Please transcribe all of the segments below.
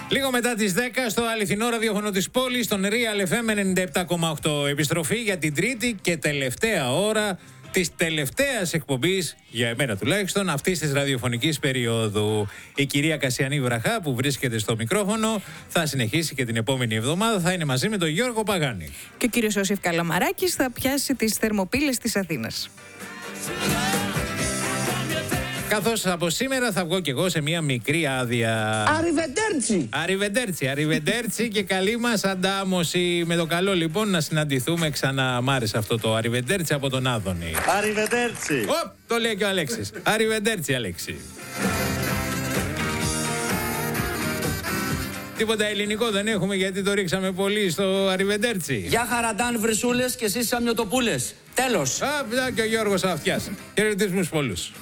Λίγο μετά τις 10 στο αληθινό ραδιόφωνο της πόλης, στον Real FM 97,8. Επιστροφή για την τρίτη και τελευταία ώρα της τελευταίας εκπομπής, για εμένα τουλάχιστον, αυτής της ραδιοφωνικής περίοδου. Η κυρία Κασιανή Βραχά, που βρίσκεται στο μικρόφωνο, θα συνεχίσει και την επόμενη εβδομάδα. Θα είναι μαζί με τον Γιώργο Παγάνη. Και ο κύριος Ιωσήφ Καλαμαράκης θα πιάσει τις θερμοπύλες της Αθήνας. Καθώς από σήμερα θα βγω κι εγώ σε μια μικρή άδεια. Αριβεντέρτσι και καλή μας αντάμωση. Με το καλό λοιπόν να συναντηθούμε ξανά. Μ' άρεσε αυτό το αριβεντέρτσι από τον Άδωνη. Αριβεντέρτσι. Το λέει και ο Αλέξης. Αριβεντέρτσι, Αλέξη. Τίποτα ελληνικό δεν έχουμε, γιατί το ρίξαμε πολύ στο αριβεντέρτσι. Γεια χαραντάν βρυσούλες και εσείς σαμιωτοπούλες. Τέλος. Και ο Γιώργος Αυτιάς. Χαιρετισμούς πολλούς.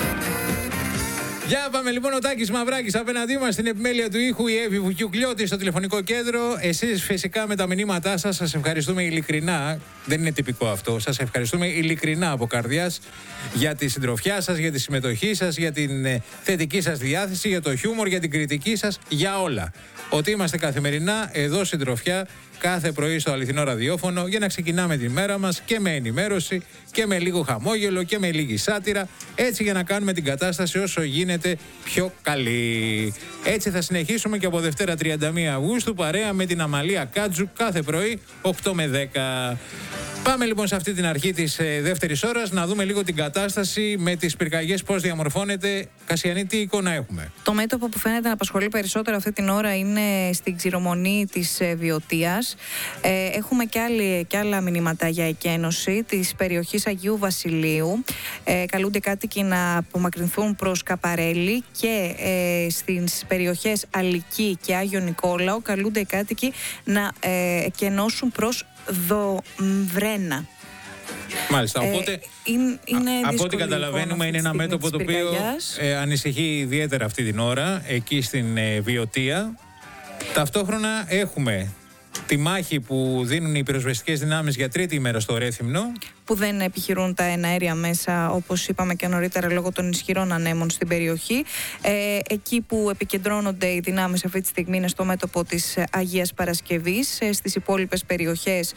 Για πάμε λοιπόν, ο Τάκης Μαυράκης απέναντί μας, στην επιμέλεια του ήχου, η Εύη Βουκιουκλιώτη στο τηλεφωνικό κέντρο. Εσείς φυσικά με τα μηνύματά σας, σας ευχαριστούμε ειλικρινά. Δεν είναι τυπικό αυτό. Σας ευχαριστούμε ειλικρινά από καρδιάς για τη συντροφιά σας, για τη συμμετοχή σας, για την θετική σας διάθεση, για το χιούμορ, για την κριτική σας, για όλα. Ότι είμαστε καθημερινά εδώ συντροφιά κάθε πρωί στο αληθινό ραδιόφωνο, για να ξεκινάμε τη μέρα μας και με ενημέρωση και με λίγο χαμόγελο και με λίγη σάτυρα, έτσι για να κάνουμε την κατάσταση όσο γίνεται πιο καλή. Έτσι θα συνεχίσουμε και από Δευτέρα 31 Αυγούστου παρέα με την Αμαλία Κάτζου κάθε πρωί 8 με 10. Πάμε λοιπόν σε αυτή την αρχή της δεύτερης ώρας να δούμε λίγο την κατάσταση με τις πυρκαγιές, πώς διαμορφώνεται. Κασιανή, τι εικόνα έχουμε? Το μέτωπο που φαίνεται να απασχολεί περισσότερο αυτή την ώρα είναι στην Ξηρομονή της Βιωτίας. Έχουμε και άλλα μηνύματα για εκένωση της περιοχής Αγίου Βασιλείου. Καλούνται κάτοικοι να απομακρυνθούν προς Καπαρέλη, και στις περιοχές Αλική και Άγιο Νικόλαο καλούνται οι κάτοικοι να εκενώσουν προς Δοβρένα. Μάλιστα, οπότε από ό,τι καταλαβαίνουμε είναι ένα μέτωπο το οποίο ανησυχεί ιδιαίτερα αυτή την ώρα εκεί στην Βιωτία. Ταυτόχρονα έχουμε τη μάχη που δίνουν οι πυροσβεστικές δυνάμεις για τρίτη ημέρα στο Ρέθυμνο, που δεν επιχειρούν τα εναέρια μέσα, όπως είπαμε και νωρίτερα, λόγω των ισχυρών ανέμων στην περιοχή. Εκεί που επικεντρώνονται οι δυνάμεις αυτή τη στιγμή είναι στο μέτωπο της Αγίας Παρασκευής. Στις υπόλοιπες περιοχές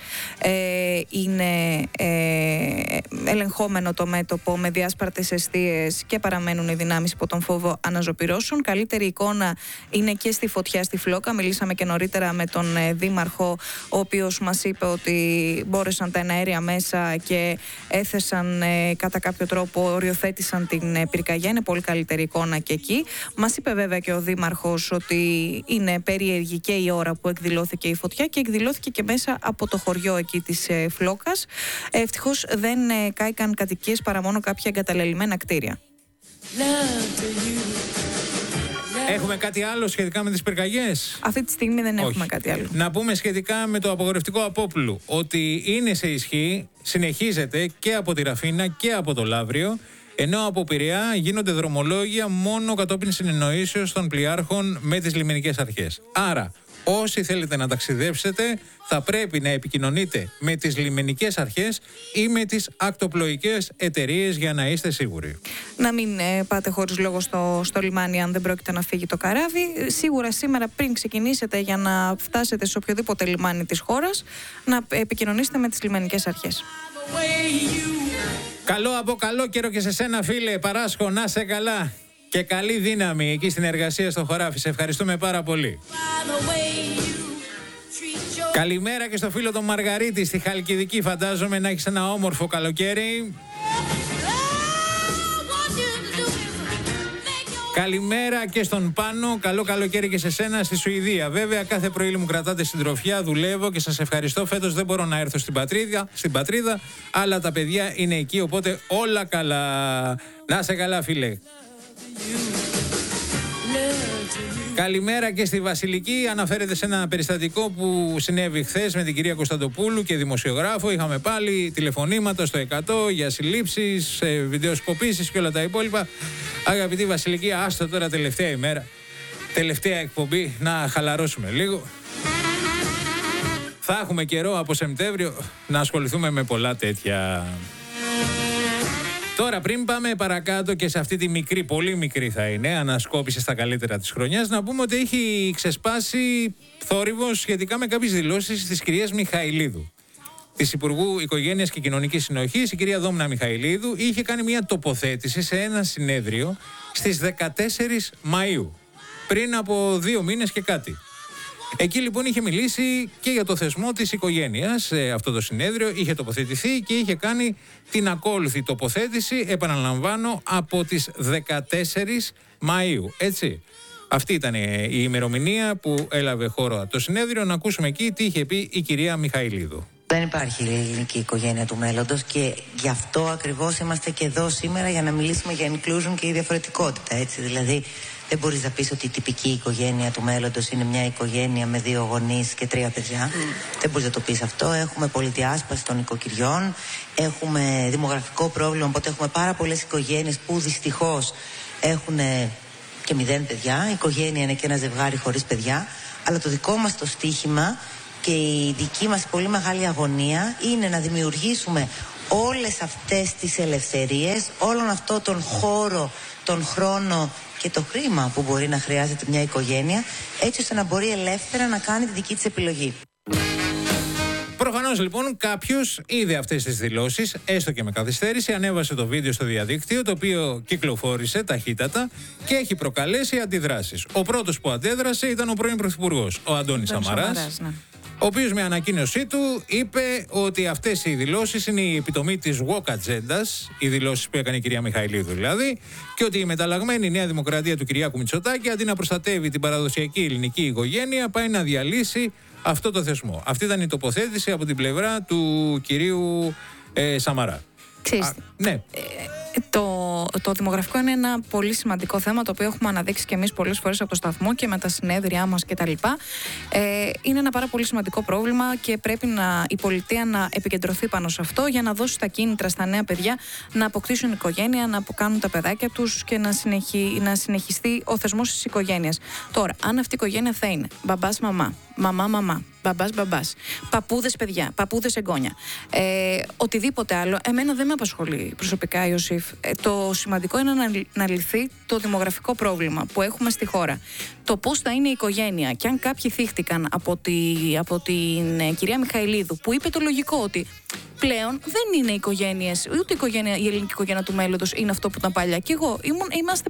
είναι ελεγχόμενο το μέτωπο με διάσπαρτες εστίες και παραμένουν οι δυνάμεις υπό τον φόβο αναζωπυρώσεων. Καλύτερη εικόνα είναι και στη Φωτιά στη Φλόκα. Μιλήσαμε και νωρίτερα με τον δήμαρχο, ο οποίος μας είπε ότι μπόρεσαν τα εναέρια μέσα και έθεσαν κατά κάποιο τρόπο, οριοθέτησαν την πυρκαγιά. Είναι πολύ καλύτερη εικόνα και εκεί. Μας είπε βέβαια και ο δήμαρχος ότι είναι περίεργη και η ώρα που εκδηλώθηκε η φωτιά, και εκδηλώθηκε και μέσα από το χωριό εκεί της Φλόκας. Ευτυχώς δεν κάηκαν κατοικίες παρά μόνο κάποια εγκαταλελειμμένα κτίρια. Έχουμε κάτι άλλο σχετικά με τις πυρκαγιές? Αυτή τη στιγμή δεν έχουμε κάτι άλλο. Να πούμε σχετικά με το απογορευτικό Απόπουλου ότι είναι σε ισχύ, συνεχίζεται και από τη Ραφίνα και από το Λαύριο, ενώ από Πειραιά γίνονται δρομολόγια μόνο κατόπιν συνεννοήσεως των πλοιάρχων με τις λιμενικές αρχές. Άρα, όσοι θέλετε να ταξιδέψετε, θα πρέπει να επικοινωνείτε με τις λιμενικές αρχές ή με τις ακτοπλοϊκές εταιρείες για να είστε σίγουροι. Να μην πάτε χωρίς λόγο στο λιμάνι αν δεν πρόκειται να φύγει το καράβι. Σίγουρα σήμερα, πριν ξεκινήσετε για να φτάσετε σε οποιοδήποτε λιμάνι της χώρας, να επικοινωνήσετε με τις λιμενικές αρχές. Καλό από καλό καιρό και σε σένα, φίλε Παράσχο, να σε καλά. Και καλή δύναμη εκεί στην εργασία στο χωράφι. Σε ευχαριστούμε πάρα πολύ. Καλημέρα και στο φίλο τον Μαργαρίτη στη Χαλκιδική. Φαντάζομαι να έχεις ένα όμορφο καλοκαίρι. Καλημέρα και στον Πάνο. Καλό καλοκαίρι και σε σένα στη Σουηδία. Βέβαια, κάθε πρωί μου κρατάτε συντροφιά, δουλεύω και σας ευχαριστώ. Φέτος δεν μπορώ να έρθω στην πατρίδα, αλλά τα παιδιά είναι εκεί, οπότε όλα καλά. Να σε καλά, φίλε. Καλημέρα και στη Βασιλική. Αναφέρεται σε ένα περιστατικό που συνέβη χθες με την κυρία Κωνσταντοπούλου και δημοσιογράφο. Είχαμε πάλι τηλεφωνήματα στο 100 για συλλήψεις, βιντεοσκοπήσεις και όλα τα υπόλοιπα. Αγαπητή Βασιλική, άστο τώρα, τελευταία ημέρα, τελευταία εκπομπή, να χαλαρώσουμε λίγο. Θα έχουμε καιρό από Σεπτέμβριο να ασχοληθούμε με πολλά τέτοια. Τώρα, πριν πάμε παρακάτω και σε αυτή τη μικρή, πολύ μικρή θα είναι, ανασκόπηση στα καλύτερα της χρονιάς, να πούμε ότι έχει ξεσπάσει θόρυβος σχετικά με κάποιες δηλώσεις της κυρίας Μιχαηλίδου, της Υπουργού Οικογένειας και Κοινωνικής Συνοχής. Η κυρία Δόμνα Μιχαηλίδου είχε κάνει μια τοποθέτηση σε ένα συνέδριο στις 14 Μαΐου, πριν από 2 μήνες και κάτι. Εκεί λοιπόν είχε μιλήσει και για το θεσμό της οικογένειας σε αυτό το συνέδριο, είχε τοποθετηθεί και είχε κάνει την ακόλουθη τοποθέτηση, επαναλαμβάνω, από τις 14 Μαΐου, έτσι. Αυτή ήταν η ημερομηνία που έλαβε χώρο το συνέδριο. Να ακούσουμε εκεί τι είχε πει η κυρία Μιχαηλίδου. Δεν υπάρχει η ελληνική οικογένεια του μέλλοντος και γι' αυτό ακριβώς είμαστε και εδώ σήμερα, για να μιλήσουμε για inclusion και η διαφορετικότητα, έτσι. Δηλαδή, δεν μπορείς να πεις ότι η τυπική οικογένεια του μέλλοντος είναι μια οικογένεια με 2 γονείς και 3 παιδιά. Δεν μπορείς να το πεις αυτό. Έχουμε πολυδιάσπαση των οικοκυριών, έχουμε δημογραφικό πρόβλημα, οπότε έχουμε πάρα πολλές οικογένειες που δυστυχώς έχουν και 0 παιδιά. Η οικογένεια είναι και ένα ζευγάρι χωρίς παιδιά. Αλλά το δικό μας το στίχημα και η δική μας πολύ μεγάλη αγωνία είναι να δημιουργήσουμε όλες αυτές τις ελευθερίες, όλον αυτό τον χώρο, τον χρόνο και το χρήμα που μπορεί να χρειάζεται μια οικογένεια, έτσι ώστε να μπορεί ελεύθερα να κάνει τη δική της επιλογή. Προφανώς λοιπόν κάποιος είδε αυτές τις δηλώσεις, έστω και με καθυστέρηση, ανέβασε το βίντεο στο διαδίκτυο, το οποίο κυκλοφόρησε ταχύτατα και έχει προκαλέσει αντιδράσεις. Ο πρώτος που αντέδρασε ήταν ο πρώην Πρωθυπουργός, ο Αντώνης Σαμαράς, ναι, ο οποίος με ανακοίνωσή του είπε ότι αυτές οι δηλώσεις είναι η επιτομή της woke ατζέντας, οι δηλώσεις που έκανε η κυρία Μιχαηλίδου δηλαδή, και ότι η μεταλλαγμένη Νέα Δημοκρατία του Κυριάκου Μητσοτάκη, αντί να προστατεύει την παραδοσιακή ελληνική οικογένεια, πάει να διαλύσει αυτό το θεσμό. Αυτή ήταν η τοποθέτηση από την πλευρά του κυρίου Σαμαρά. Ναι. Το δημογραφικό είναι ένα πολύ σημαντικό θέμα, το οποίο έχουμε αναδείξει και εμείς πολλές φορές από το σταθμό και με τα συνέδριά μας κτλ. Είναι ένα πάρα πολύ σημαντικό πρόβλημα και πρέπει η πολιτεία να επικεντρωθεί πάνω σε αυτό, για να δώσει τα κίνητρα στα νέα παιδιά να αποκτήσουν οικογένεια, να αποκάνουν τα παιδάκια τους και να συνεχιστεί ο θεσμός της οικογένειας. Τώρα, αν αυτή η οικογένεια θα είναι μπαμπάς μαμά, μαμά μαμά, μπαμπάς, παππούδες παιδιά, παππούδες εγγόνια, οτιδήποτε άλλο, εμένα δεν με απασχολεί προσωπικά, Ιωσήφ. Το σημαντικό είναι να λυθεί το δημογραφικό πρόβλημα που έχουμε στη χώρα. Το πώς θα είναι η οικογένεια, και αν κάποιοι θύχτηκαν από την κυρία Μιχαηλίδου, που είπε το λογικό ότι πλέον δεν είναι οικογένειες, ούτε η ελληνική οικογένεια του μέλλοντος είναι αυτό που ήταν παλιά. Και εγώ είμαστε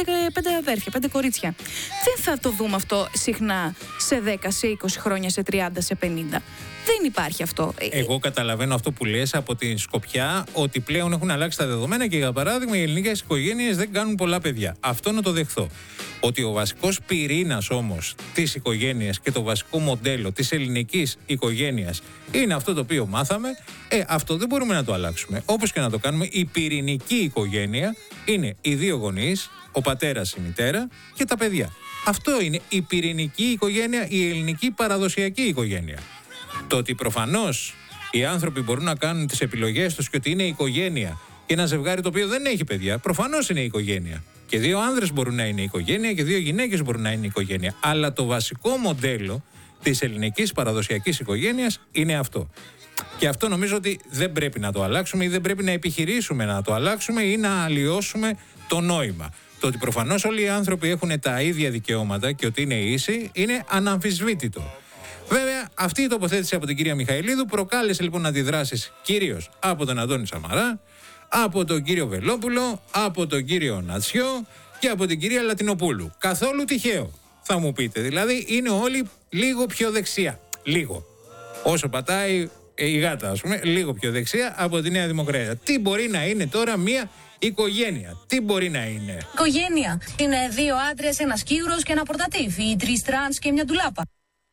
5 αδέρφια, 5 κορίτσια. Δεν θα το δούμε αυτό συχνά σε 10, σε 20 χρόνια, σε 30, σε 50. Δεν υπάρχει αυτό. Εγώ καταλαβαίνω αυτό που λες από την σκοπιά ότι πλέον έχουν αλλάξει τα δεδομένα και, για παράδειγμα, οι ελληνικές οικογένειες δεν κάνουν πολλά παιδιά. Αυτό να το δεχθώ. Ότι ο βασικός πυρήνας όμως της οικογένειας και το βασικό μοντέλο της ελληνικής οικογένειας είναι αυτό το οποίο μάθαμε, αυτό δεν μπορούμε να το αλλάξουμε. Όπως και να το κάνουμε, η πυρηνική οικογένεια είναι οι 2 γονείς, ο πατέρας, η μητέρα και τα παιδιά. Αυτό είναι η πυρηνική οικογένεια, η ελληνική παραδοσιακή οικογένεια. Το ότι προφανώς οι άνθρωποι μπορούν να κάνουν τις επιλογές τους και ότι είναι οικογένεια και ένα ζευγάρι το οποίο δεν έχει παιδιά, προφανώς είναι οικογένεια. Και 2 άνδρες μπορούν να είναι οικογένεια και 2 γυναίκες μπορούν να είναι οικογένεια. Αλλά το βασικό μοντέλο της ελληνικής παραδοσιακής οικογένειας είναι αυτό. Και αυτό νομίζω ότι δεν πρέπει να το αλλάξουμε ή δεν πρέπει να επιχειρήσουμε να το αλλάξουμε ή να αλλοιώσουμε το νόημα. Το ότι προφανώς όλοι οι άνθρωποι έχουν τα ίδια δικαιώματα και ότι είναι ίσοι είναι αναμφισβήτητο. Βέβαια, αυτή η τοποθέτηση από την κυρία Μιχαηλίδου προκάλεσε λοιπόν αντιδράσεις κυρίως από τον Αντώνη Σαμαρά, από τον κύριο Βελόπουλο, από τον κύριο Νατσιό και από την κυρία Λατινοπούλου. Καθόλου τυχαίο, θα μου πείτε. Δηλαδή, είναι όλοι λίγο πιο δεξιά. Λίγο. Όσο πατάει η γάτα, ας πούμε, λίγο πιο δεξιά από τη Νέα Δημοκρατία. Τι μπορεί να είναι τώρα μια οικογένεια? Τι μπορεί να είναι? Οικογένεια είναι 2 άντρες, ένας κύουρος και ένα πορτατίφ, ή 3 τρανς και μια ντουλάπα.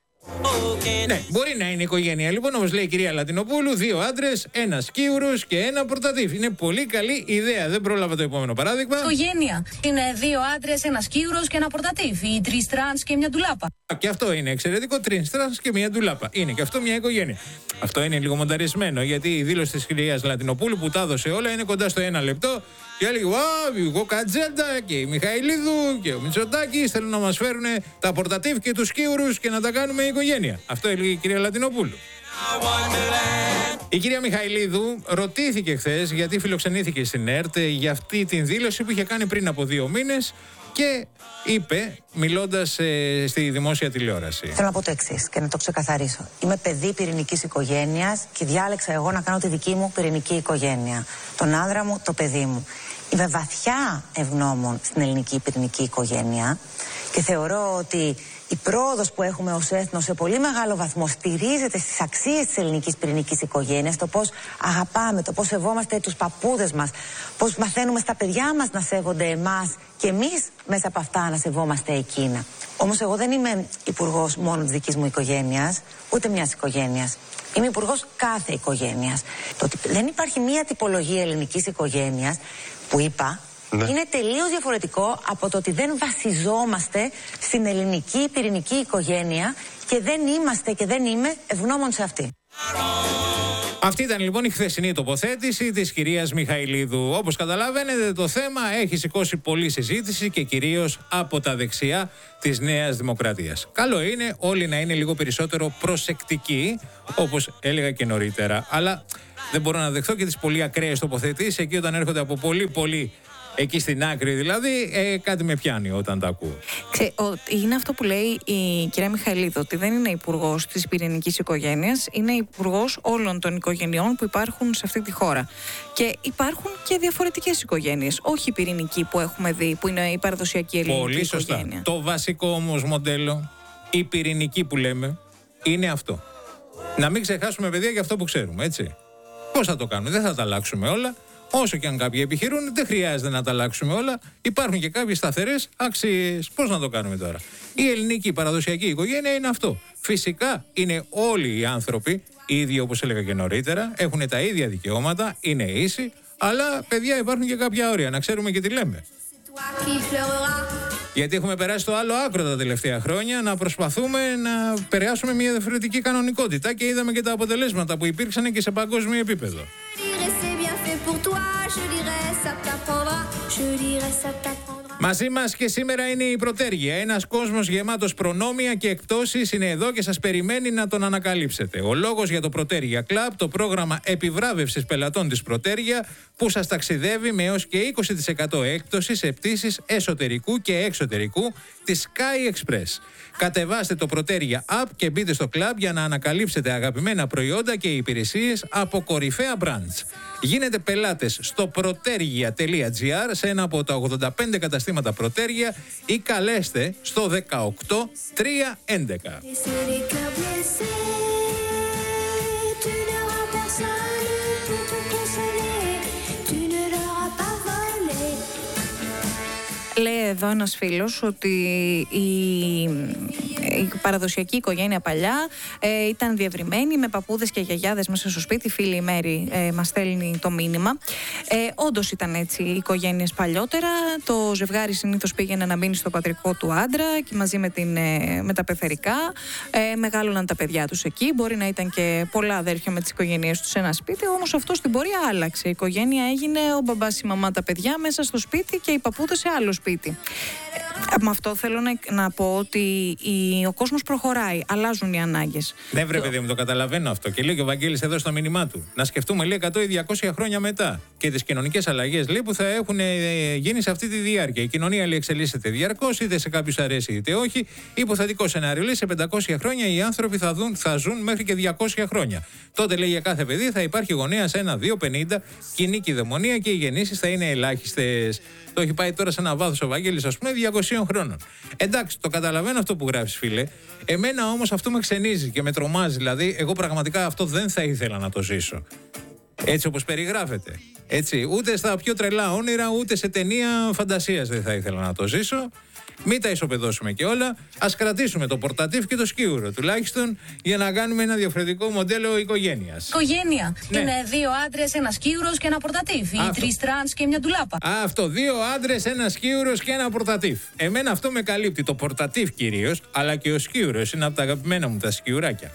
Ναι, μπορεί να είναι οικογένεια. Λοιπόν, όπως λέει η κυρία Λατινοπούλου, 2 άντρες, ένας κύουρος και ένα πορτατίφ. Είναι πολύ καλή ιδέα. Δεν πρόλαβα το επόμενο παράδειγμα. Οικογένεια είναι 2 άντρες, ένας κύουρος και ένα πορτατίφ, ή 3 τρανς και μια ντουλάπα. Και αυτό είναι εξαιρετικό. 3 τρανς και μια ντουλάπα. Είναι και αυτό μια οικογένεια. Αυτό είναι λίγο μονταρισμένο, γιατί η δήλωση της κυρίας Λατινοπούλου που τα έδωσε όλα είναι κοντά στο 1 λεπτό. Και έλεγε, εγώ Κατζέντα και η Μιχαηλίδου και ο Μητσοτάκης θέλουν να μας φέρουν τα πορτατίφ και τους κύουρους και να τα κάνουμε οικογένεια. Αυτό έλεγε η κυρία Λατινοπούλου. Η κυρία Μιχαηλίδου ρωτήθηκε χθες γιατί φιλοξενήθηκε στην ΕΡΤ για αυτή την δήλωση που είχε κάνει πριν από 2 μήνες και είπε, μιλώντας στη δημόσια τηλεόραση. Θέλω να πω το εξής και να το ξεκαθαρίσω. Είμαι παιδί πυρηνικής οικογένειας και διάλεξα εγώ να κάνω τη δική μου πυρηνική οικογένεια. Τον άνδρα μου, το παιδί μου. Είμαι βαθιά ευγνώμων στην ελληνική πυρηνική οικογένεια και θεωρώ ότι η πρόοδος που έχουμε ως έθνος σε πολύ μεγάλο βαθμό στηρίζεται στις αξίες της ελληνικής πυρηνικής οικογένειας, το πώς αγαπάμε, το πώς σεβόμαστε τους παππούδες μας, πώς μαθαίνουμε στα παιδιά μας να σέβονται εμάς και εμείς μέσα από αυτά να σεβόμαστε εκείνα. Όμως εγώ δεν είμαι υπουργός μόνο της δικής μου οικογένειας, ούτε μιας οικογένειας. Είμαι υπουργός κάθε οικογένειας. Το ότι δεν υπάρχει μία τυπολογία ελληνικής οικογένειας που είπα, είναι τελείως διαφορετικό από το ότι δεν βασιζόμαστε στην ελληνική πυρηνική οικογένεια και δεν είμαστε και δεν είμαι ευγνώμων σε αυτή. Αυτή ήταν λοιπόν η χθεσινή τοποθέτηση της κυρίας Μιχαηλίδου. Όπως καταλαβαίνετε, το θέμα έχει σηκώσει πολλή συζήτηση και κυρίως από τα δεξιά της Νέας Δημοκρατίας. Καλό είναι όλοι να είναι λίγο περισσότερο προσεκτικοί, όπως έλεγα και νωρίτερα. Αλλά δεν μπορώ να δεχθώ και τις πολύ ακραίες τοποθετήσεις εκεί όταν έρχονται από πολύ εκεί στην άκρη δηλαδή, κάτι με πιάνει όταν τα ακούω. Είναι αυτό που λέει η κυρία Μιχαηλίδου, ότι δεν είναι υπουργός της πυρηνικής οικογένειας, είναι υπουργός όλων των οικογενειών που υπάρχουν σε αυτή τη χώρα. Και υπάρχουν και διαφορετικές οικογένειες, όχι η πυρηνική που έχουμε δει, που είναι η παραδοσιακή ελληνική πολύ οικογένεια. Σωστά. Το βασικό όμως μοντέλο, η πυρηνική που λέμε, είναι αυτό. Να μην ξεχάσουμε, παιδιά, για αυτό που ξέρουμε, έτσι. Πώς θα το κάνουμε, δεν θα τα αλλάξουμε όλα. Όσο και αν κάποιοι επιχειρούν, δεν χρειάζεται να τα αλλάξουμε όλα. Υπάρχουν και κάποιες σταθερές αξίες. Πώς να το κάνουμε τώρα? Η ελληνική παραδοσιακή οικογένεια είναι αυτό. Φυσικά είναι όλοι οι άνθρωποι ίδιοι, όπως έλεγα και νωρίτερα, έχουν τα ίδια δικαιώματα, είναι ίσοι, αλλά παιδιά υπάρχουν και κάποια όρια, να ξέρουμε και τι λέμε. Γιατί έχουμε περάσει στο άλλο άκρο τα τελευταία χρόνια να προσπαθούμε να περάσουμε μια διαφορετική κανονικότητα και είδαμε και τα αποτελέσματα που υπήρξαν και σε παγκόσμιο επίπεδο. Μαζί μας και σήμερα είναι η Πρωτέργεια. Ένας κόσμος γεμάτος προνόμια και εκπτώσεις είναι εδώ και σας περιμένει να τον ανακαλύψετε. Ο λόγος για το Πρωτέργεια Club, το πρόγραμμα επιβράβευσης πελατών της Πρωτέργεια, που σας ταξιδεύει με έως και 20% έκπτωση σε πτήσεις εσωτερικού και εξωτερικού της Sky Express. Κατεβάστε το Πρωτέργεια App και μπείτε στο club για να ανακαλύψετε αγαπημένα προϊόντα και υπηρεσίες από κορυφαία brands. Γίνετε πελάτες στο protergia.gr σε ένα από τα 85 καταστήματα Πρωτέργεια ή καλέστε στο 18311. Λέει εδώ ένας φίλος ότι η παραδοσιακή οικογένεια παλιά ήταν διευρυμένη με παππούδες και γιαγιάδες μέσα στο σπίτι. Φίλη η Μέρη μας στέλνει το μήνυμα. Όντως ήταν έτσι οι οικογένειες παλιότερα. Το ζευγάρι συνήθως πήγαινε να μείνει στο πατρικό του άντρα και μαζί με τα πεθερικά. Μεγάλωναν τα παιδιά τους εκεί. Μπορεί να ήταν και πολλά αδέρφια με τις οικογένειές τους σε ένα σπίτι. Όμως αυτό στην πορεία άλλαξε. Η οικογένεια έγινε ο μπαμπάς, η μαμά, τα παιδιά μέσα στο σπίτι και οι παππούδες σε άλλο σπίτι. Με αυτό θέλω να πω ότι ο κόσμος προχωράει, αλλάζουν οι ανάγκες. Ναι, βρε παιδί μου, το καταλαβαίνω αυτό. Και λέει και ο Βαγγέλης εδώ στο μήνυμά του. Να σκεφτούμε, λέει, 100 ή 200 χρόνια μετά και τις κοινωνικές αλλαγές, λέει, που θα έχουν γίνει σε αυτή τη διάρκεια. Η κοινωνία, λέει, εξελίσσεται διαρκώς, είτε σε κάποιους αρέσει είτε όχι. Υποθετικό σενάριο, λέει, σε 500 χρόνια οι άνθρωποι θα ζουν μέχρι και 200 χρόνια. Τότε, λέει, για κάθε παιδί θα υπάρχει γονέας 1, 2, 50, κοινή κυδαιμονία και οι γεννήσεις θα είναι ελάχιστες. Το έχει πάει τώρα σε ένα βάθος ο Βαγγέλης, ας πούμε, 200 χρόνων. Εντάξει, το καταλαβαίνω αυτό που γράφεις, φίλε. Εμένα όμως αυτό με ξενίζει και με τρομάζει. Δηλαδή, εγώ πραγματικά αυτό δεν θα ήθελα να το ζήσω. Έτσι όπως περιγράφεται. Έτσι, ούτε στα πιο τρελά όνειρα, ούτε σε ταινία φαντασίας δεν θα ήθελα να το ζήσω. Μην τα ισοπεδώσουμε και όλα. Ας κρατήσουμε το πορτατίφ και το σκίουρο, τουλάχιστον για να κάνουμε ένα διαφορετικό μοντέλο οικογένειας. Οικογένεια. Ναι. Είναι 2 άντρες, ένα σκίουρος και ένα πορτατίφ. Ή 3 τρανς και μια ντουλάπα. Αυτό. 2 άντρες, ένα σκίουρος και ένα πορτατίφ. Εμένα αυτό με καλύπτει. Το πορτατίφ κυρίως, αλλά και ο σκίουρος είναι από τα αγαπημένα μου τα σκιουράκια.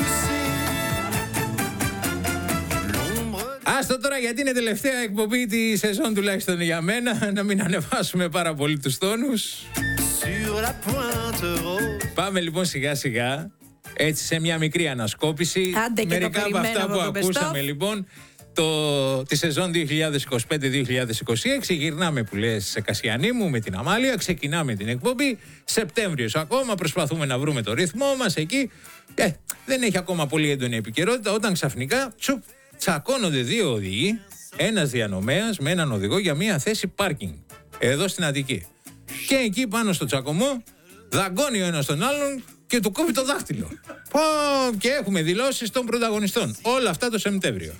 Άστο τώρα, γιατί είναι τελευταία εκπομπή τη σεζόν, τουλάχιστον για μένα, να μην ανεβάσουμε πάρα πολύ τους τόνους. Πάμε λοιπόν σιγά σιγά. Έτσι, σε μια μικρή ανασκόπηση. Άντε και μερικά το από αυτά που το ακούσαμε λοιπόν τη σεζόν 2025-2026. Γυρνάμε που λες σε Κασιανή μου με την Αμάλια. Ξεκινάμε την εκπομπή. Σεπτέμβριος ακόμα. Προσπαθούμε να βρούμε το ρυθμό μας εκεί. Δεν έχει ακόμα πολύ έντονη επικαιρότητα. Όταν ξαφνικά τσακώνονται δύο οδηγοί. Ένας διανομέας με έναν οδηγό για μια θέση πάρκινγκ. Εδώ στην Αττική. Και εκεί πάνω στο τσακωμό δαγκώνει ο ένας τον άλλον και του κόβει το δάχτυλο. Και έχουμε δηλώσεις των πρωταγωνιστών. Όλα αυτά το Σεπτέμβριο.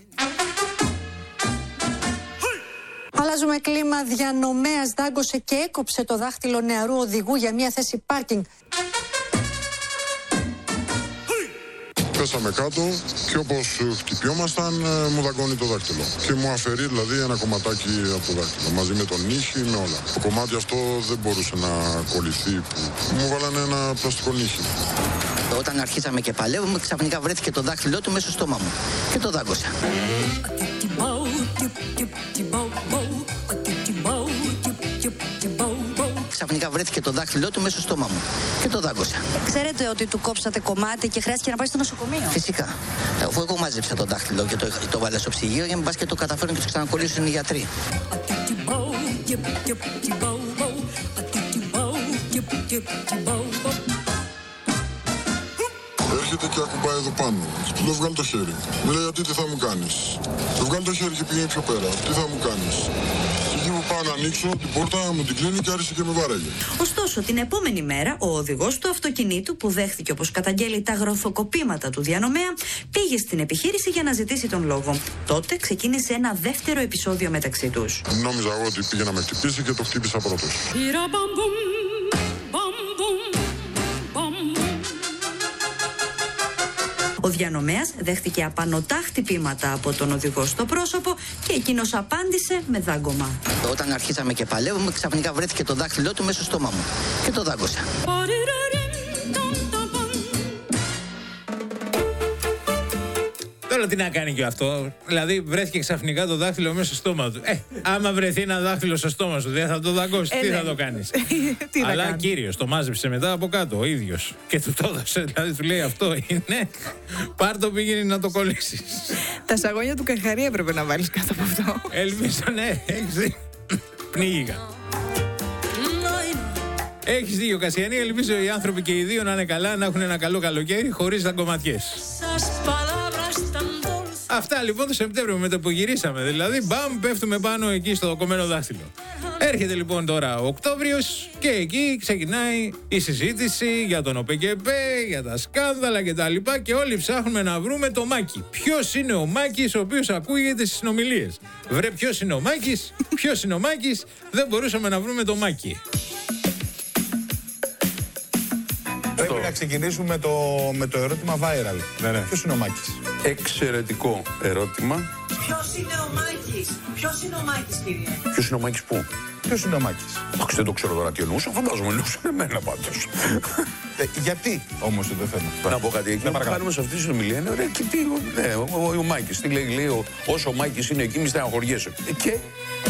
Αλλάζουμε κλίμα. Διανομέας δάγκωσε και έκοψε το δάχτυλο νεαρού οδηγού για μια θέση πάρκινγκ. Πέσαμε κάτω και όπως χτυπιόμασταν μου δαγκώνει το δάχτυλο. Και μου αφαιρεί δηλαδή ένα κομματάκι από το δάχτυλο. Μαζί με τον νύχι, με όλα. Το κομμάτι αυτό δεν μπορούσε να κολληθεί. Μου βάλανε ένα πλαστικό νύχι. Όταν αρχίσαμε και παλεύουμε, ξαφνικά βρέθηκε το δάχτυλό του μέσα στο στόμα μου. Και το δάγκωσα. Ξαφνικά βρέθηκε το δάχτυλό του μέσα στο στόμα μου. Και το δάγκωσα. Ξέρετε ότι του κόψατε κομμάτι και χρειάστηκε να πάει στο νοσοκομείο? Φυσικά. Αφού εγώ μάζεψα το δάχτυλο και το βάλα στο ψυγείο, για να πας και το καταφέρουν και το ξανακολλήσουν οι γιατροί. Έρχεται και ακουμπάει εδώ πάνω. Του λέω βγάλει το χέρι. Μου λέει γιατί τι θα μου κάνεις. Του βγάλει το χέρι και πήγαινε πιο πέρα. Τι θα μου κάνεις. Και εκεί που πάω να ανοίξω την πόρτα μου την κλείνει και άρχισε και με βάραγε. Ωστόσο, την επόμενη μέρα, ο οδηγός του αυτοκινήτου που δέχθηκε όπως καταγγέλει τα γροθοκοπήματα του διανομέα πήγε στην επιχείρηση για να ζητήσει τον λόγο. Τότε ξεκίνησε ένα δεύτερο επεισόδιο μεταξύ τους. Νόμιζα εγώ ότι πήγε να με χτυπήσει και το χτύπησα πρώτος. Ο διανομέας δέχτηκε απανωτά χτυπήματα από τον οδηγό στο πρόσωπο και εκείνος απάντησε με δάγκωμα. Όταν αρχίσαμε και παλεύουμε, ξαφνικά βρέθηκε το δάχτυλό του μέσα στο στόμα μου. Και το δάγκωσα. Τώρα τι να κάνει και αυτό. Δηλαδή βρέθηκε ξαφνικά το δάχτυλο μέσα στο στόμα του. Άμα βρεθεί ένα δάχτυλο στο στόμα σου, δεν θα το δαγκώσει. Τι θα το κάνεις. Αλλά κύριος το μάζεψε μετά από κάτω ο ίδιος. Και του το έδωσε. Δηλαδή του λέει αυτό είναι. Πάρ' το, πήγαινε να το κολλήσεις. Τα σαγόνια του Καρχαρία έπρεπε να βάλεις κάτω από αυτό. Ελπίζω, ναι, έχεις. Πνίγηκα. Έχεις δίκιο, Κασιανή. Ελπίζω οι άνθρωποι και οι δύο να είναι καλά, να έχουν ένα καλό καλοκαίρι χωρίς δαγκωματιές. Αυτά λοιπόν το Σεπτέμβριο με το που γυρίσαμε. Δηλαδή, μπαμ, πέφτουμε πάνω εκεί στο κομμένο δάχτυλο. Έρχεται λοιπόν τώρα ο Οκτώβριος και εκεί ξεκινάει η συζήτηση για τον ΟΠΕΚΕΠΕ, για τα σκάνδαλα κτλ. Και όλοι ψάχνουμε να βρούμε το Μάκη. Ποιος είναι ο Μάκης ο οποίος ακούγεται στις συνομιλίες. Βρε, ποιος είναι ο Μάκης, ποιος είναι ο Μάκης, δεν μπορούσαμε να βρούμε το Μάκη. Πρέπει να ξεκινήσουμε με το ερώτημα viral. Ναι. Ποιος είναι ο Μάκης? Εξαιρετικό ερώτημα. Ποιος είναι ο Μάκης? Ποιος είναι ο Μάκης, κύριε? Ποιος είναι ο Μάκης πού? Ποιος είναι ο Μάκης? Εντάξει, δεν το ξέρω τώρα τι εννοούσα, φαντάζομαι εννοούσα εμένα πάντως. Γιατί όμως το θέμα? Να πω κάτι, εκεί που κάνουμε σε αυτή τη συνομιλία είναι ωραία και τι, ο Μάκης, τι λέει, όσο ο Μάκης είναι εκεί μη στεναχωριέσαι. Και